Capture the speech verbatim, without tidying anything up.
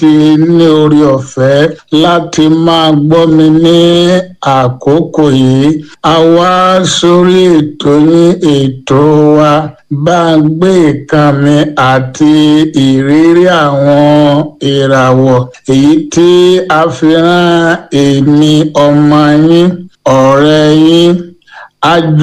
ti ní orí ọ̀fẹ́ láti máa gbọ́ mi ní àkókò yìí. A wá sórí ètò yín ètò wa Bá ń gbé ìkànnì àti ìrírí àwọn ìràwọ̀, èyí tí a fi rán èmi ọmọ yín, ọ̀rẹ́ yín, Ájú